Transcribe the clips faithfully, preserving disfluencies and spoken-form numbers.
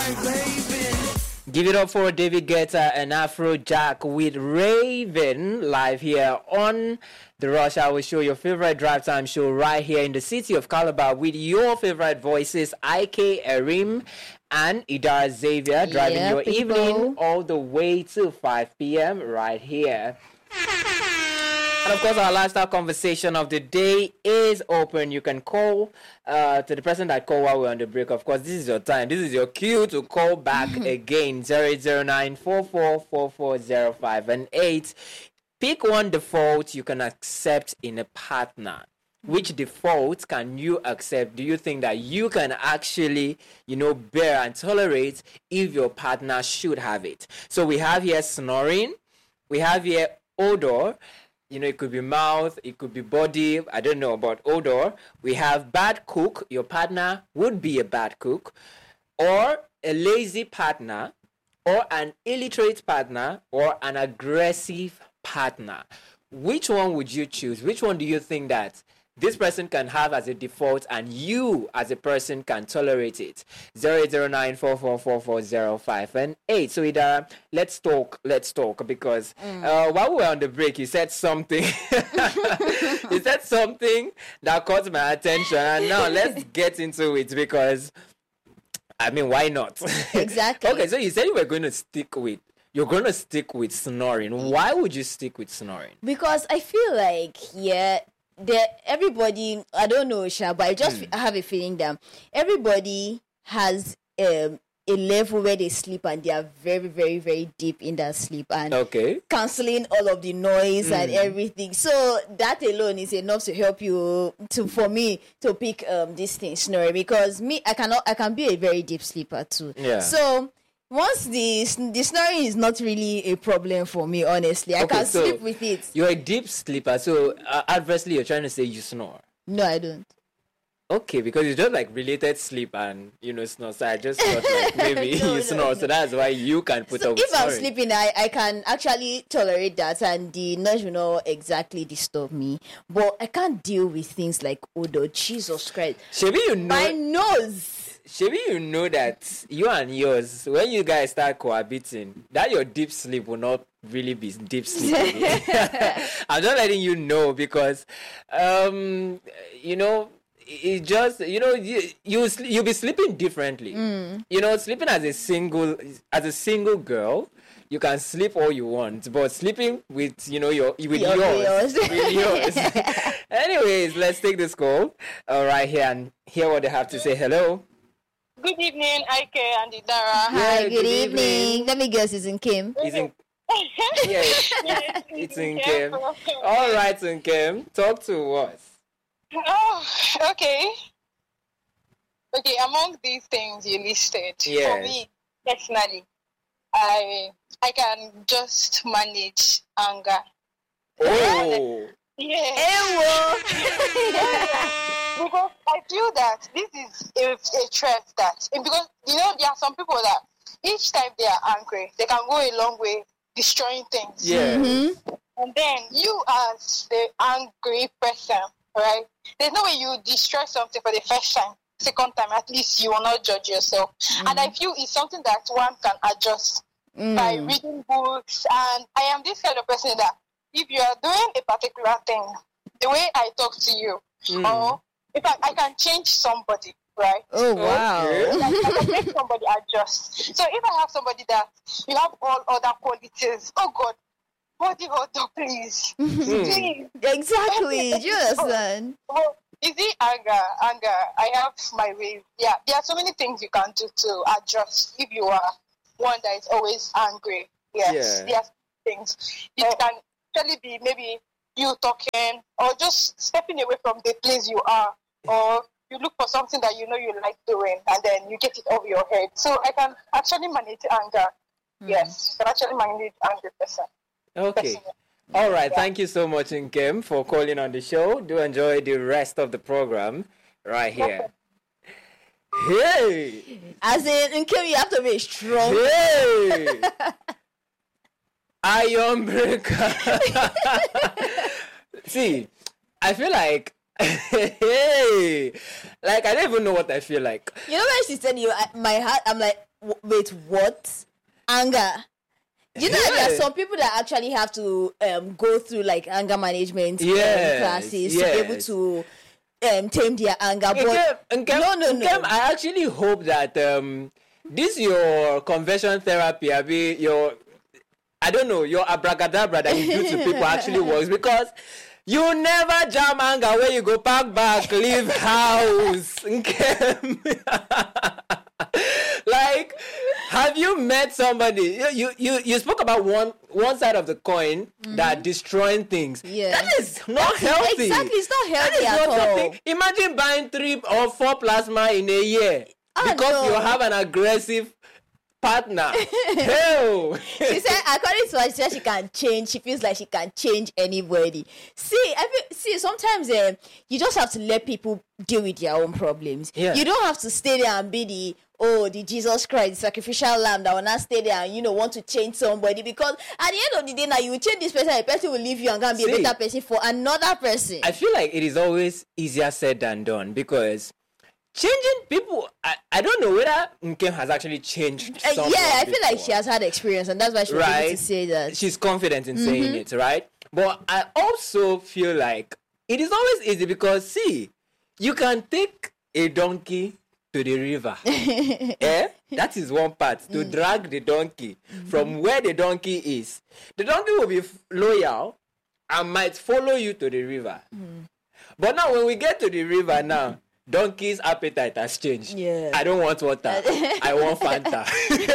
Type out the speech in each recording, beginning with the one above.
Give it up for David Guetta and Afrojack with Raven live here on the Rush Hour Show, your favorite drive time show right here in the city of Calabar with your favorite voices, I K Erim and Idara Xavier, driving yeah, your people. evening all the way to five p.m. right here. And of course, our lifestyle conversation of the day is open. You can call uh, to the person that called while we're on the break. Of course, this is your time. This is your cue to call back again. zero eight zero nine, four four four four zero five and eight. Pick one default you can accept in a partner. Which default can you accept? Do you think that you can actually, you know, bear and tolerate if your partner should have it? So we have here snoring. We have here odor. You know, it could be mouth, it could be body, I don't know about odor. We have bad cook, your partner would be a bad cook, or a lazy partner, or an illiterate partner, or an aggressive partner. Which one would you choose? Which one do you think that this person can have as a default and you as a person can tolerate it? zero eight zero nine, four four four four zero five and eight. So Ida, let's talk, let's talk because mm. uh, while we were on the break, you said something. You said something that caught my attention, and now let's get into it because, I mean, why not? Exactly. Okay, so you said you were going to stick with You're going to stick with snoring. Why would you stick with snoring? Because I feel like, yeah, there everybody, I don't know, Sha, but I just mm. have a feeling that everybody has um, a level where they sleep and they are very, very, very deep in that sleep and okay. cancelling all of the noise mm. and everything. So that alone is enough to help you to for me to pick um this thing snoring, because me I cannot I can be a very deep sleeper too. Yeah. So once the the snoring is not really a problem for me, honestly. I okay, can so sleep with it. You're a deep sleeper, so uh, adversely you're trying to say you snore. No, I don't. Okay, because it's just like related sleep and, you know, snore. So I just thought like maybe no, you no, snore, no. So that's why you can put so up with if snoring. I'm sleeping, I, I can actually tolerate that and the noise will not exactly disturb me. But I can't deal with things like odor. Jesus Christ. Maybe you know. My nose. Maybe you know that you and yours, when you guys start cohabiting, that your deep sleep will not really be deep sleep. I'm just letting you know because, um, you know, it just, you know, you, you, you'll be sleeping differently. Mm. You know, sleeping as a single, as a single girl, you can sleep all you want, but sleeping with, you know, your with your yours, yours. with yours. Anyways, let's take this call uh, right here and hear what they have to say. Hello. Good evening, Ike and Idara. Hi, yeah, good, good evening. evening. Let me guess, it's in Kim. It's in yes, yes, it's in Kim. All right, in Kim, talk to us. Oh, okay. Okay, among these things you listed, yes. for me personally, I I can just manage anger. Oh. Yes. Because I feel that this is a, a trait that, because, you know, there are some people that each time they are angry, they can go a long way destroying things. Yeah. Mm-hmm. And then you as the angry person, right? There's no way you destroy something for the first time. Second time, at least you will not judge yourself. Mm. And I feel it's something that one can adjust mm. by reading books. And I am this kind of person that if you are doing a particular thing, the way I talk to you, mm. or in fact, I can change somebody, right? Oh, wow. Okay. Like, I can make somebody adjust. So if I have somebody that you have all other qualities, oh God, body odor, please. please. Exactly. Do you understand? Oh, is it anger? Anger. I have my way. Yeah, there are so many things you can do to adjust if you are one that is always angry. Yes, yeah. Yes, things. It can actually be maybe you talking or just stepping away from the place you are, or you look for something that you know you like doing and then you get it over your head. So I can actually manage anger. Mm. Yes, I can actually manage anger person. Okay. Personally. All right. Yeah. Thank you so much, Nkem, for calling on the show. Do enjoy the rest of the program right here. Hey! As in, Nkem, you have to be strong. Hey! Iron breaker. See, I feel like, hey, like I don't even know what I feel like. You know when she said you, my heart, I'm like, w- with what? Anger. You know, Yeah. there are some people that actually have to um, go through like anger management um, Yes, classes to be able yes. to um, tame their anger. But Nkem, Nkem, no, no, no. Nkem, I actually hope that um, this your conversion therapy, I mean, your, I don't know, your abracadabra that you do to people actually works, because you never jam anger where you go pack back, leave house. Nkem. Like, have you met somebody? You, you you you spoke about one one side of the coin that destroying things. Yeah. That is not healthy. Exactly, it's not That healthy is at not all. something. Imagine buying three or four plasma in a year Ah, because no. you have an aggressive partner. Hell. She said, according to her, she said she can change. She feels like she can change anybody. See, I feel, see, sometimes uh, you just have to let people deal with their own problems. Yeah. You don't have to stay there and be the oh, the Jesus Christ, the sacrificial lamb that will not stay there and you know want to change somebody, because at the end of the day, now you will change this person, the person will leave you and go and be See, a better person for another person. I feel like it is always easier said than done, because changing people, I, I don't know whether Nkem has actually changed Uh, someone yeah, I feel like before. she has had experience, and that's why she was Right. able to say that. She's confident in saying it, right? But I also feel like it is always easy, because see, you can take a donkey to the river. eh? That is one part, to drag the donkey from where the donkey is. The donkey will be f- loyal and might follow you to the river. But now when we get to the river now, donkey's appetite has changed. Yeah. I don't want water. I want Fanta.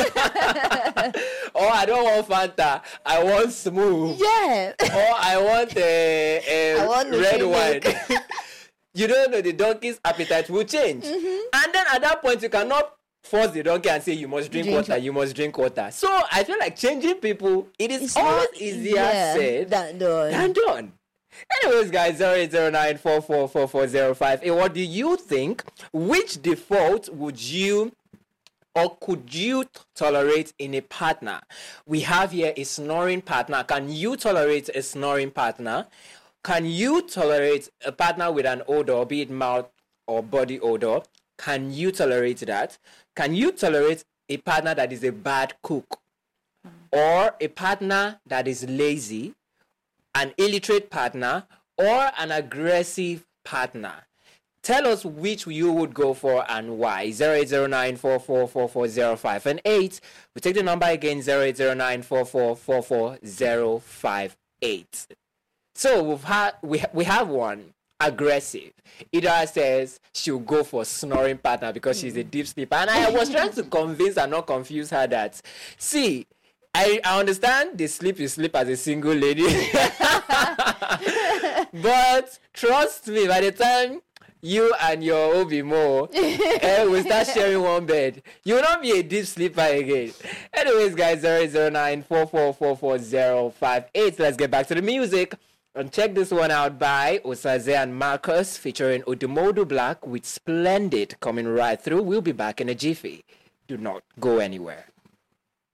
Or I don't want Fanta. I want smooth. Yeah. Or I want a, a I want red Nutri-Milk. wine. You don't know, the donkey's appetite will change. And then at that point, you cannot force the donkey and say you must drink, Drink water, you must drink water. So I feel like changing people, it is It's always not easier yeah, said than done. than done. Anyways, guys, zero eight zero nine four four four four zero five. Hey, what do you think? Which default would you or could you t- tolerate in a partner? We have here a snoring partner. Can you tolerate a snoring partner? Can you tolerate a partner with an odor, be it mouth or body odor? Can you tolerate that? Can you tolerate a partner that is a bad cook? Or a partner that is lazy? An illiterate partner, or an aggressive partner? Tell us which you would go for and why. zero eight zero nine four four four four zero five and eight. We take the number again, zero eight zero nine four four four four zero five eight. So we've had we we have one aggressive. Ida says she'll go for snoring partner because she's a deep sleeper, and I was trying to convince and not confuse her that see. I, I understand the sleep you sleep as a single lady. But trust me, by the time you and your Obimo eh, will start sharing one bed, you will not be a deep sleeper again. Anyways, guys, zero zero nine four four four four zero five eight. Let's get back to the music. And check this one out by Osaze and Marcus featuring Odumodu Black with Splendid coming right through. We'll be back in a jiffy. Do not go anywhere.